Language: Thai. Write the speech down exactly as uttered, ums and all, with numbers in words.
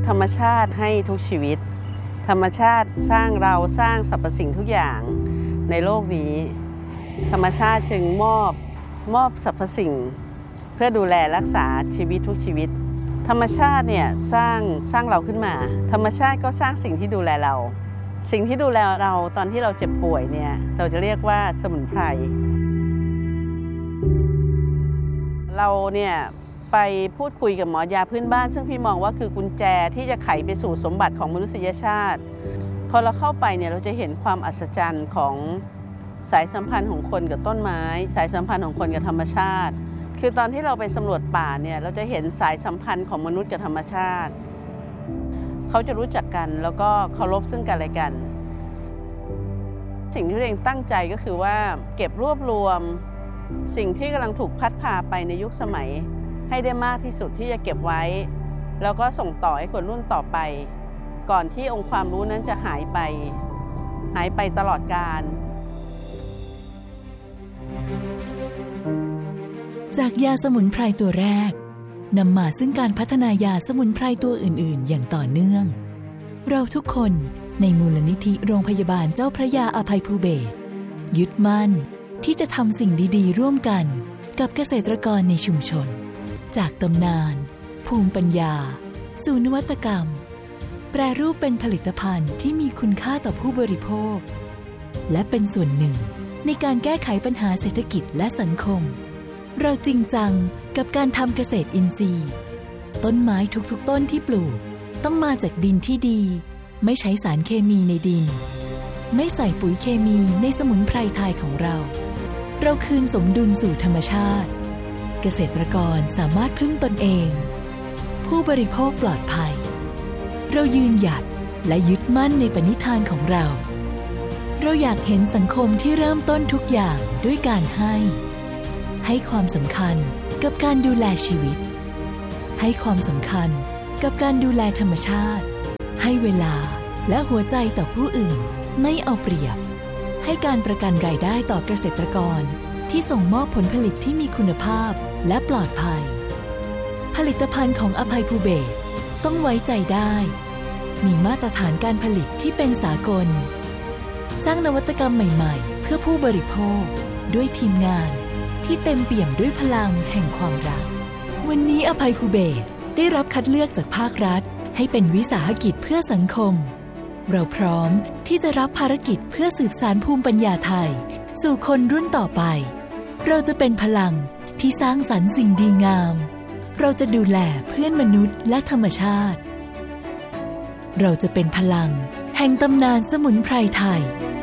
ธรรมชาติให้ทุกชีวิตธรรมชาติสร้างเราสร้างสรรพสิ่งทุกอย่างในโลกนี้ธรรมชาติจึงมอบมอบสรรพสิ่งเพื่อดูแลรักษาชีวิตทุกชีวิตธรรมชาติเนี่ยสร้างสร้างเราขึ้นมาธรรมชาติก็สร้างสิ่งที่ดูแลเราสิ่งที่ดูแลเราตอนที่เราเจ็บป่วยเนี่ยเราจะเรียกว่าสมุนไพรเราเนี่ยไปพูดคุยกับหมอยาพื้นบ้านซึ่งพี่มองว่าคือกุญแจที่จะไขไปสู่สมบัติของมนุษยชาติพอเราเข้าไปเนี่ยเราจะเห็นความอัศจรรย์ของสายสัมพันธ์ของคนกับต้นไม้สายสัมพันธ์ของคนกับธรรมชาติคือตอนที่เราไปสำรวจป่าเนี่ยเราจะเห็นสายสัมพันธ์ของมนุษย์กับธรรมชาติเขาจะรู้จักกันแล้วก็เคารพซึ่งกันและกันสิ่งที่ตัวเองตั้งใจก็คือว่าเก็บรวบรวมสิ่งที่กำลังถูกพัดพาไปในยุคสมัยให้ได้มากที่สุดที่จะเก็บไว้แล้วก็ส่งต่อให้คนรุ่นต่อไปก่อนที่องค์ความรู้นั้นจะหายไปหายไปตลอดกาลจากยาสมุนไพรตัวแรกนำมาซึ่งการพัฒนายาสมุนไพรตัวอื่นๆอย่างต่อเนื่องเราทุกคนในมูลนิธิโรงพยาบาลเจ้าพระยาอภัยภูเบศรยึดมั่นที่จะทำสิ่งดีๆร่วมกันกับเกษตรกรในชุมชนจากตำนานภูมิปัญญาสู่นวัตกรรมแปรรูปเป็นผลิตภัณฑ์ที่มีคุณค่าต่อผู้บริโภคและเป็นส่วนหนึ่งในการแก้ไขปัญหาเศรษฐกิจและสังคมเราจริงจังกับการทำเกษตรอินทรีย์ต้นไม้ทุกๆต้นที่ปลูกต้องมาจากดินที่ดีไม่ใช้สารเคมีในดินไม่ใส่ปุ๋ยเคมีในสมุนไพรไทยของเราเราคืนสมดุลสู่ธรรมชาติเกษตรกรสามารถพึ่งตนเองผู้บริโภคปลอดภัยเรายืนหยัดและยึดมั่นในปณิธานของเราเราอยากเห็นสังคมที่เริ่มต้นทุกอย่างด้วยการให้ให้ความสำคัญกับการดูแลชีวิตให้ความสำคัญกับการดูแลธรรมชาติให้เวลาและหัวใจต่อผู้อื่นไม่เอาเปรียบให้การประกันรายได้ต่อเกษตรกรที่ส่งมอบผลผลิตที่มีคุณภาพและปลอดภัยผลิตภัณฑ์ของอภัยภูเบศรต้องไว้ใจได้มีมาตรฐานการผลิตที่เป็นสากลสร้างนวัตกรรมใหม่ๆเพื่อผู้บริโภคด้วยทีมงานที่เต็มเปี่ยมด้วยพลังแห่งความรักวันนี้อภัยภูเบศรได้รับคัดเลือกจากภาครัฐให้เป็นวิสาหกิจเพื่อสังคมเราพร้อมที่จะรับภารกิจเพื่อสืบสานภูมิปัญญาไทยสู่คนรุ่นต่อไปเราจะเป็นพลังที่สร้างสรรค์สิ่งดีงามเราจะดูแลเพื่อนมนุษย์และธรรมชาติเราจะเป็นพลังแห่งตำนานสมุนไพรไทย